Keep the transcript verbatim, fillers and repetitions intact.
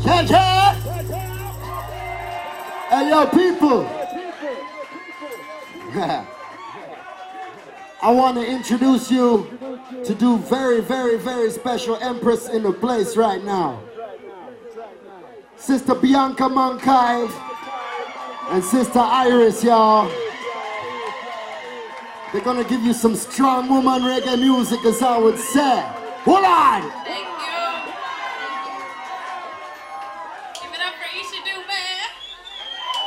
Yeah, yeah. Hey, yo, people. I want to introduce you to do very, very, very special Empress in the place right now. Sister Bianca Mankai and Sister Iris, y'all. They're gonna give you some strong woman reggae music, as I would say. Hold on!